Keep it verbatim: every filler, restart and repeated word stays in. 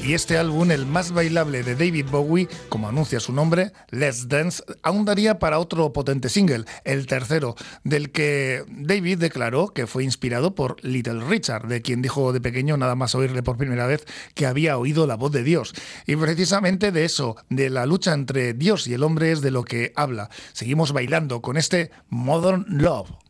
Y este álbum, el más bailable de David Bowie, como anuncia su nombre, Let's Dance, aún daría para otro potente single, el tercero, del que David declaró que fue inspirado por Little Richard, de quien dijo de pequeño, nada más oírle por primera vez, que había oído la voz de Dios. Y precisamente de eso, de la lucha entre Dios y el hombre, es de lo que habla. Seguimos bailando con este Modern Love.